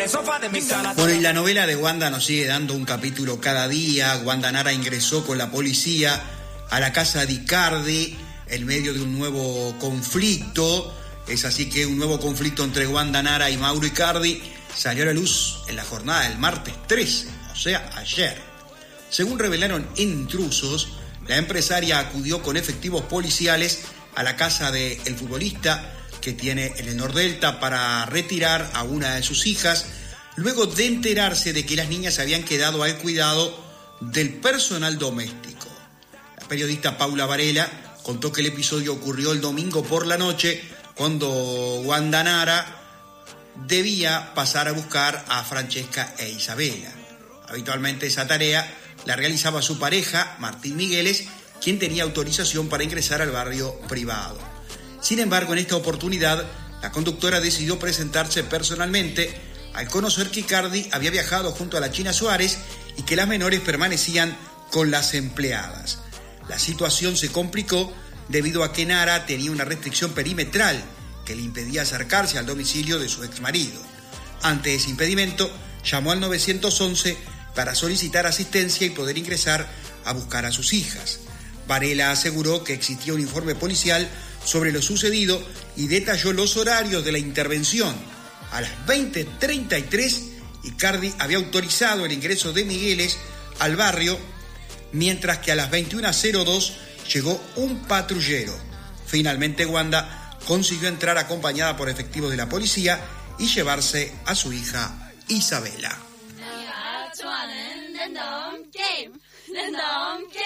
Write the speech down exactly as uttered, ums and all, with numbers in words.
Bueno, y la novela de Wanda nos sigue dando un capítulo cada día. Wanda Nara ingresó con la policía a la casa de Icardi en medio de un nuevo conflicto. Es así que un nuevo conflicto entre Wanda Nara y Mauro Icardi salió a la luz en la jornada del martes trece, o sea, ayer. Según revelaron intrusos, la empresaria acudió con efectivos policiales a la casa del futbolista que tiene en el Nordelta para retirar a una de sus hijas, luego de enterarse de que las niñas habían quedado al cuidado del personal doméstico. La periodista Paula Varela contó que el episodio ocurrió el domingo por la noche, cuando Wanda Nara debía pasar a buscar a Francesca e Isabela. Habitualmente esa tarea la realizaba su pareja, Martín Migueles, quien tenía autorización para ingresar al barrio privado. Sin embargo, en esta oportunidad, la conductora decidió presentarse personalmente al conocer que Icardi había viajado junto a la China Suárez y que las menores permanecían con las empleadas. La situación se complicó debido a que Nara tenía una restricción perimetral que le impedía acercarse al domicilio de su exmarido. Ante ese impedimento, llamó al nueve once para solicitar asistencia y poder ingresar a buscar a sus hijas. Varela aseguró que existía un informe policial sobre lo sucedido y detalló los horarios de la intervención. A las veinte treinta y tres, Icardi había autorizado el ingreso de Migueles al barrio, mientras que a las veintiuna cero dos llegó un patrullero. Finalmente, Wanda consiguió entrar acompañada por efectivos de la policía y llevarse a su hija Isabela.